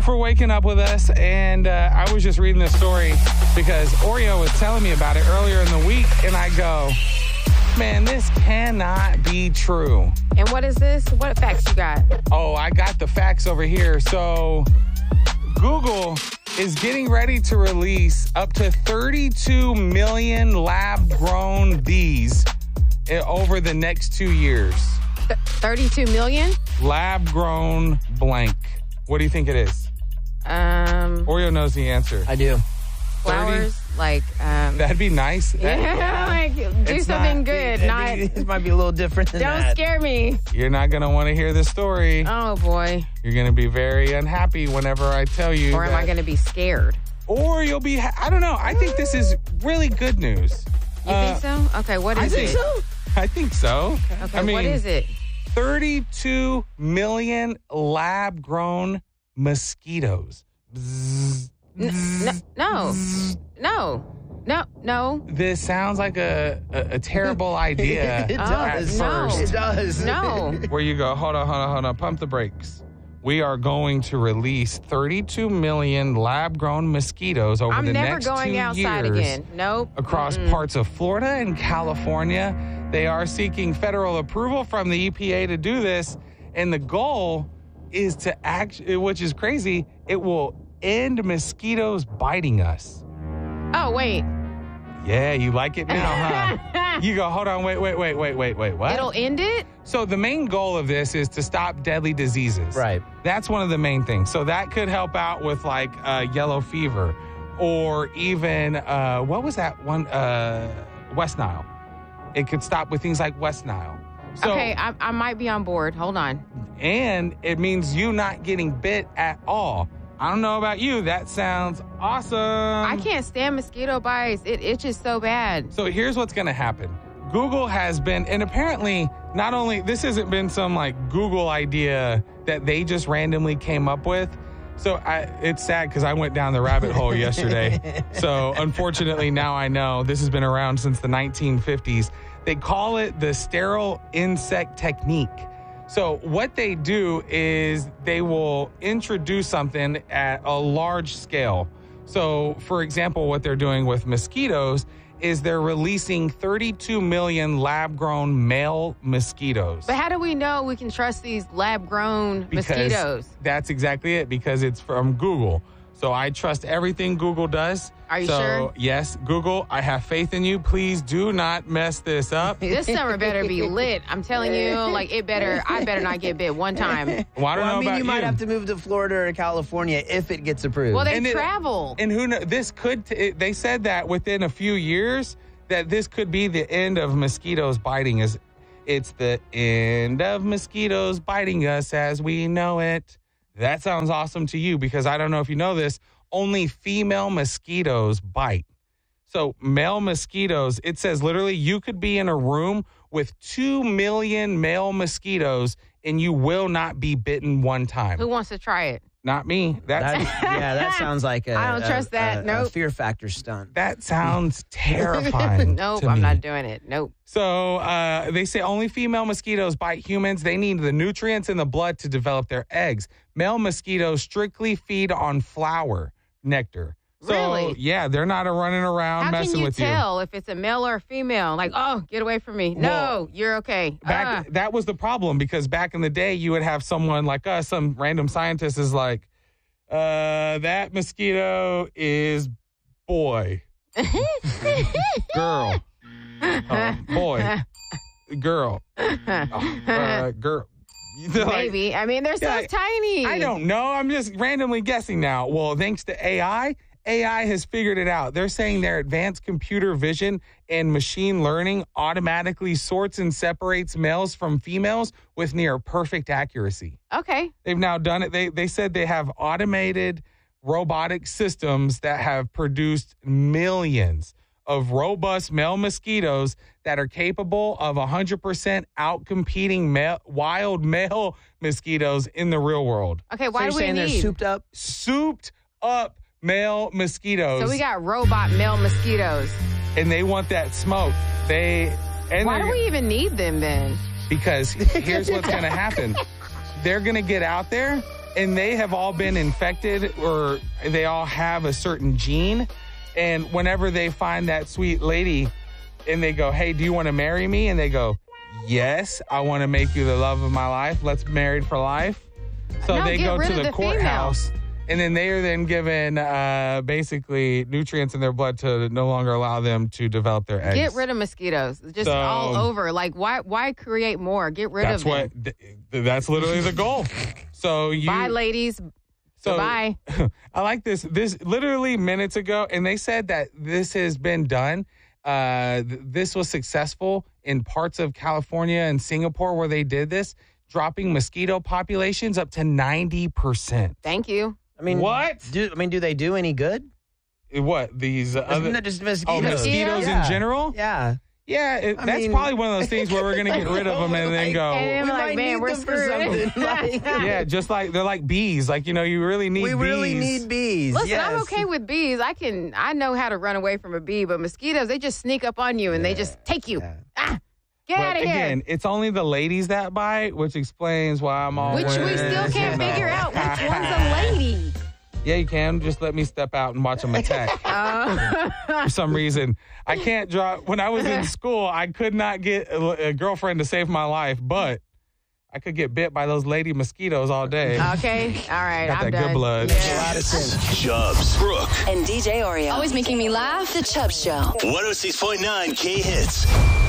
For waking up with us, and I was just reading this story because Oreo was telling me about it earlier in the week, and I go, man, this cannot be true. And what is this? What facts you got? Oh, I got the facts over here. So Google is getting ready to release up to 32 million lab-grown bees over the next 2 years. 32 million? Lab-grown blank. What do you think it is? Oreo knows the answer. I do. Flowers, like That'd be nice. yeah, like do It's something not- good. It might be a little different than Don't that. scare me. You're not going to want to hear the story. Oh boy. You're going to be very unhappy whenever I tell you. Or am I going to be scared? Or you'll be, I don't know. I think this is really good news. You think so? Okay, what is it? I think so. Okay, I mean, what is it? 32 million lab-grown mosquitoes. Bzzz. No. This sounds like a terrible idea. It Oh, does. no. It does. No. Where you go, hold on, pump the brakes. We are going to release 32 million lab-grown mosquitoes over I'm the never next going 2 outside years again. Nope. across parts of Florida and California. They are seeking federal approval from the EPA to do this, and the goal is to which is crazy, it will end mosquitoes biting us. Oh, wait. Yeah, you like it now, huh? You go, hold on, wait, what? It'll end it? So the main goal of this is to stop deadly diseases. Right. That's one of the main things. So that could help out with like yellow fever or even, what was that one? West Nile. It could stop with things like West Nile. So, Okay, I might be on board. Hold on. and it means you not getting bit at all. I don't know about you. That sounds awesome. I can't stand mosquito bites. It itches so bad. So here's what's going to happen. Google has been, and apparently not only, this hasn't been some like Google idea that they just randomly came up with. So it's sad because I went down the rabbit hole yesterday. So unfortunately now I know this has been around since the 1950s. They call it the sterile insect technique. So what they do is they will introduce something at a large scale. So for example, what they're doing with mosquitoes is they're releasing 32 million lab-grown male mosquitoes. But how do we know we can trust these lab-grown mosquitoes? That's exactly it, because it's from Google. So I trust everything Google does. Are you sure? Yes, Google, I have faith in you. Please do not mess this up. This summer better be lit. I'm telling you, like I better not get bit one time. Well, I don't know about you might you. have to move to Florida or California if it gets approved. Well, they And travel. And who knows, this could, they said that within a few years, that this could be the end of mosquitoes biting us. It's the end of mosquitoes biting us as we know it. That sounds awesome to you, because I don't know if you know this, only female mosquitoes bite. So male mosquitoes, it says literally you could be in a room with 2 million male mosquitoes and you will not be bitten one time. Who wants to try it? Not me. that sounds like a, I don't trust that. a Nope. fear factor stunt. That sounds terrifying. Nope, to I'm me. not doing it. Nope. So they say only female mosquitoes bite humans. They need the nutrients in the blood to develop their eggs. Male mosquitoes strictly feed on flower nectar. So, Really? yeah, they're not running around How messing can you with tell if it's a male or a female? Like, oh, get away from me. No, Well, you're okay. That was the problem, because back in the day, you would have someone like us, some random scientist is like, that mosquito is boy. Girl. Boy. Girl. Girl. Like, Maybe. I mean, they're so Yeah, tiny. I don't know. I'm just randomly guessing now. Well, thanks to AI has figured it out. They're saying their advanced computer vision and machine learning automatically sorts and separates males from females with near perfect accuracy. Okay. They've now done it. They said they have automated robotic systems that have produced millions of robust male mosquitoes that are capable of 100% outcompeting wild male mosquitoes in the real world. Okay, So why you're do we saying they're need? souped up? Souped up male mosquitoes. So we got robot male mosquitoes. and they want that smoke. Why do we even need them then? Because here's what's going to happen. They're going to get out there and they have all been infected, or they all have a certain gene. And whenever they find that sweet lady and they go, hey, do you want to marry me? And they go, yes, I want to make you the love of my life. Let's be married for life. So No, they get go rid to of the the courthouse, and then they are then given basically nutrients in their blood to no longer allow them to develop their eggs. Get rid of mosquitoes. Just all over. Like, why create more? Get rid of them. That's literally the goal. So Bye, ladies. So Bye. I like this. This literally minutes ago, and they said that this has been done. This was successful in parts of California and Singapore where they did this, dropping mosquito populations up to 90%. Thank you. I mean, what? Do they do any good? What, these other? Isn't that just mosquitoes? Mosquitoes in general? Yeah. Yeah, that's probably one of those things where we're going to get rid of them and then go. And then like, man, we're screwed. Yeah, just like they're like bees. Like, you really need bees. We really need bees. Listen, yes. I'm okay with bees. I know how to run away from a bee, but mosquitoes, they just sneak up on you and they just take you. Yeah. Get out of here. Again, it's only the ladies that bite, which explains why I'm always. Which we still can't figure out which one's a lady. Yeah, you can. Just let me step out and watch them attack. For some reason, I can't draw. When I was in school, I could not get a girlfriend to save my life, but I could get bit by those lady mosquitoes all day. Okay, all right, Got I'm that done. good blood. Yeah. A lot of sense. Chubbs, Brooke, And DJ Oreo. Always making me laugh. The Chubb Show. 106.9 K Hits.